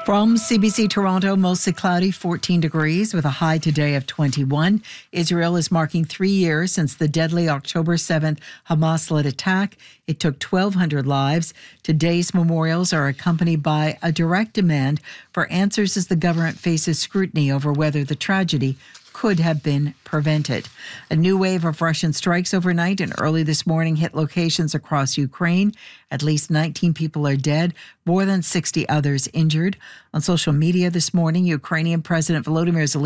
From CBC Toronto, mostly cloudy, 14 degrees with a high today of 21. Israel is marking 3 years since the deadly October 7th Hamas-led attack. It took 1,200 lives. Today's memorials are accompanied by a direct demand for answers as the government faces scrutiny over whether the tragedy could have been prevented. A new wave of Russian strikes overnight and early this morning hit locations across Ukraine. At least 19 people are dead, more than 60 others injured. On social media this morning, Ukrainian President Volodymyr Zelensky